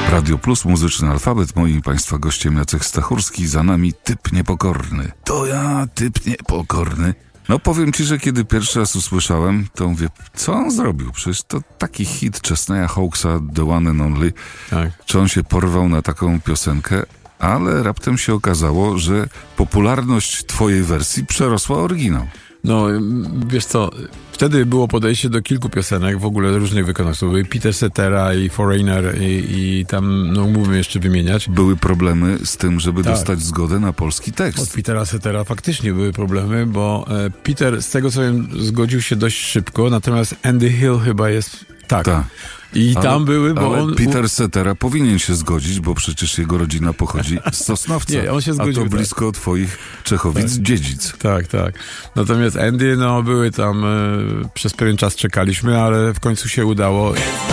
Radio Plus, muzyczny alfabet. Moim Państwa gościem Jacek Stachurski, za nami typ niepokorny. To ja, typ niepokorny. No powiem Ci, że kiedy pierwszy raz usłyszałem, to mówię, co on zrobił? Przecież to taki hit Chesneya Hawksa, The One and Only. Tak. Czy on się porwał na taką piosenkę? Ale raptem się okazało, że popularność Twojej wersji przerosła oryginał. No, wiesz co, wtedy było podejście do kilku piosenek, w ogóle różnych wykonawców. Były Peter Cetera i Foreigner i tam, no mógłbym jeszcze wymieniać. Były problemy z tym, żeby dostać zgodę na polski tekst. Od Petera Cetera faktycznie były problemy, bo Peter, z tego co wiem, zgodził się dość szybko, natomiast Andy Hill chyba jest... Tak. I tam były, bo ale on... Peter Cetera powinien się zgodzić, bo przecież jego rodzina pochodzi z Sosnowca. Nie, on się zgodził, a to blisko twoich Czechowic-Dziedzic. Tak. Natomiast Andy, no były tam, przez pewien czas czekaliśmy, ale w końcu się udało.